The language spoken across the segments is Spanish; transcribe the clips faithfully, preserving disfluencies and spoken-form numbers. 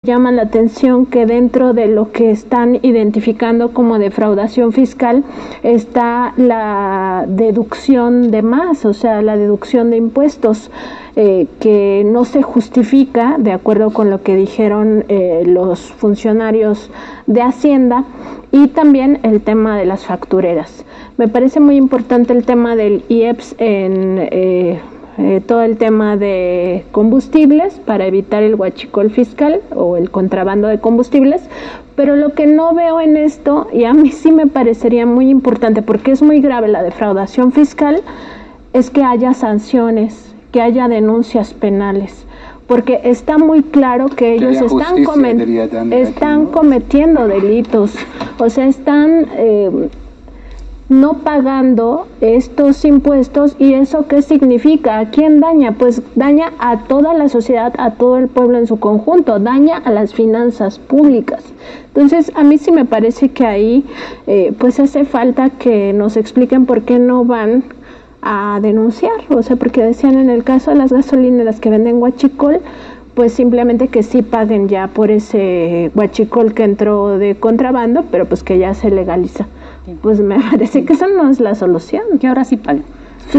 llama la atención que dentro de lo que están identificando como defraudación fiscal está la deducción de más, o sea, la deducción de impuestos, eh, que no se justifica, de acuerdo con lo que dijeron eh, los funcionarios de Hacienda, y también el tema de las factureras. Me parece muy importante el tema del I E P S en eh, eh, todo el tema de combustibles para evitar el huachicol fiscal o el contrabando de combustibles, pero lo que no veo en esto, y a mí sí me parecería muy importante porque es muy grave la defraudación fiscal, es que haya sanciones, que haya denuncias penales, porque está muy claro que, que ellos están, comet están aquí, ¿no? cometiendo delitos, o sea, están eh, no pagando estos impuestos. ¿Y eso qué significa? ¿A quién daña? Pues daña a toda la sociedad, a todo el pueblo en su conjunto, daña a las finanzas públicas. Entonces, a mí sí me parece que ahí eh, pues hace falta que nos expliquen por qué no van a denunciar, o sea, porque decían en el caso de las gasolineras que venden huachicol, pues simplemente que sí paguen ya por ese huachicol que entró de contrabando, pero pues que ya se legaliza. Pues me parece que esa no es la solución. Que ahora sí paguen. Sí.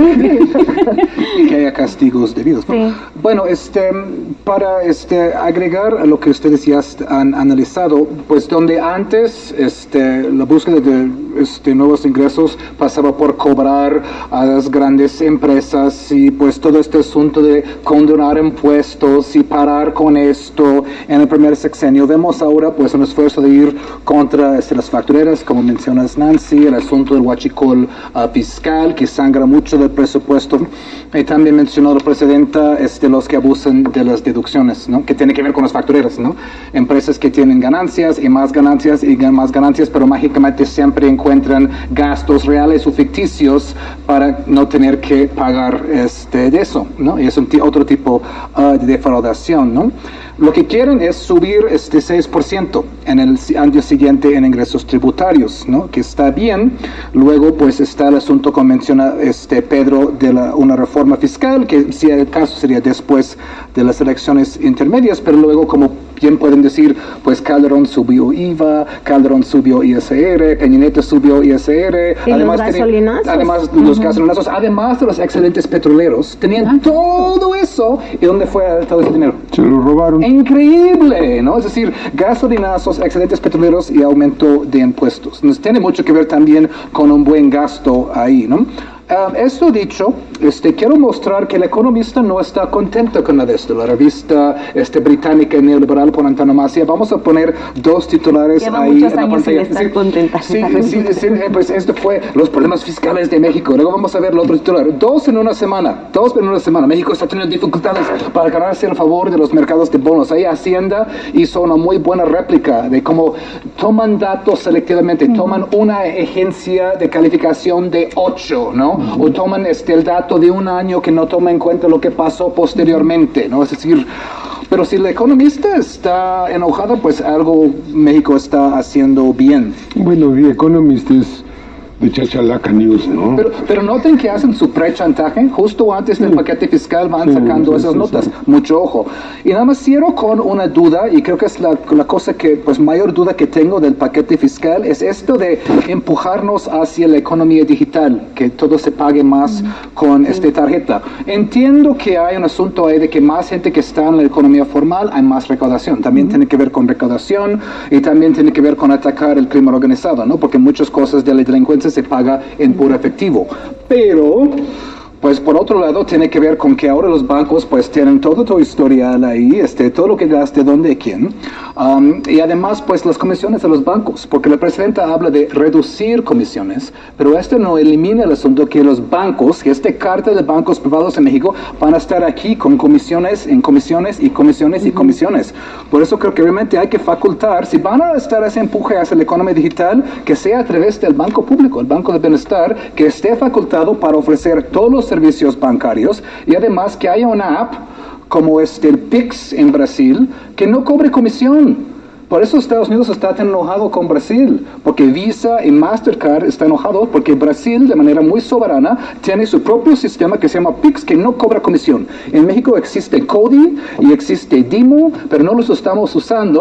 Y que haya castigos debidos, ¿no? Sí. Bueno, este, para este, agregar a lo que ustedes ya han analizado, pues donde antes este, la búsqueda de este, nuevos ingresos pasaba por cobrar a las grandes empresas y pues todo este asunto de condonar impuestos y parar con esto en el primer sexenio, vemos ahora pues un esfuerzo de ir contra este, las factureras, como mencionas Nancy, el asunto del huachicol uh, fiscal que sangra mucho del presupuesto, y también mencionó la presidenta este, los que abusan de las deducciones, ¿no? Que tiene que ver con las factureras, ¿no? Empresas que tienen ganancias y más ganancias y más ganancias, pero mágicamente siempre encuentran gastos reales o ficticios para no tener que pagar este, de eso, ¿no? Y es un otro tipo uh, de defraudación, ¿no? Lo que quieren es subir este seis por ciento en el año siguiente en ingresos tributarios, ¿no? Que está bien. Luego, pues, está el asunto, como menciona este Pedro, de la, una reforma fiscal, que si el caso sería después de las elecciones intermedias, pero luego, como bien pueden decir, pues Calderón subió I V A, Calderón subió I S R, Peña Nieto subió I S R, ¿Y además, los gasolinazos? Tenía, además uh-huh. los gasolinazos, además de los excedentes petroleros, tenían uh-huh. todo eso. ¿Y dónde fue todo ese dinero? Se lo robaron. Increíble, ¿no? Es decir, gasolinazos, excedentes petroleros y aumento de impuestos. Entonces, tiene mucho que ver también con un buen gasto ahí, ¿no? Um, esto dicho, este, quiero mostrar que el economista no está contento con nada de esto. La revista este, británica neoliberal por antonomasia, vamos a poner dos titulares Lleva ahí muchos en la años pantalla. sin estar sí, contenta. Sí, sí, sí, pues esto fue los problemas fiscales de México. Luego vamos a ver el otro titular. Dos en una semana. Dos en una semana. México está teniendo dificultades para ganarse el favor de los mercados de bonos. Ahí Hacienda hizo una muy buena réplica de cómo toman datos selectivamente. Uh-huh. Toman una agencia de calificación de ocho, ¿no? Uh-huh. O toman este, el dato de un año que no toma en cuenta lo que pasó posteriormente, ¿no? Es decir, pero si el economista está enojado, pues algo México está haciendo bien. Bueno, The Economist es de Chachalaca News, ¿no? Pero, pero noten que hacen su pre-chantaje, justo antes del sí. paquete fiscal van sí, sacando sí, esas sí, notas, sí. mucho ojo. Y nada más cierro con una duda, y creo que es la, la cosa que, pues mayor duda que tengo del paquete fiscal, es esto de empujarnos hacia la economía digital, que todo se pague más mm. con sí. este tarjeta. Entiendo que hay un asunto ahí de que más gente que está en la economía formal, hay más recaudación. También mm. tiene que ver con recaudación, y también tiene que ver con atacar el crimen organizado, ¿no? Porque muchas cosas de la delincuencia se paga en puro efectivo. Pero, pues por otro lado, tiene que ver con que ahora los bancos pues tienen todo tu historial ahí, este, todo lo que gaste, dónde, quién. Um, y además, pues las comisiones de los bancos, porque la presidenta habla de reducir comisiones, pero esto no elimina el asunto que los bancos, que este cártel de bancos privados en México, van a estar aquí con comisiones, en comisiones y comisiones y comisiones. Por eso creo que realmente hay que facultar, si van a estar ese empuje hacia la economía digital, que sea a través del banco público, el Banco de Bienestar, que esté facultado para ofrecer todos los servicios bancarios, y además que haya una app como este el Pix en Brasil que no cobre comisión. Por eso Estados Unidos está tan enojado con Brasil, porque Visa y Mastercard están enojados porque Brasil, de manera muy soberana, tiene su propio sistema que se llama Pix, que no cobra comisión. En México existe CODI y existe DIMO, pero no los estamos usando.